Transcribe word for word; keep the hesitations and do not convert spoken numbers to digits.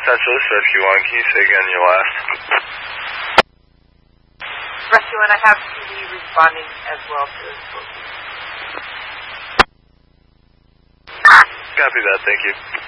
Specialist, Rescue one, can you say again your last? Rescue one, I have T V responding as well to this book. Copy that, thank you.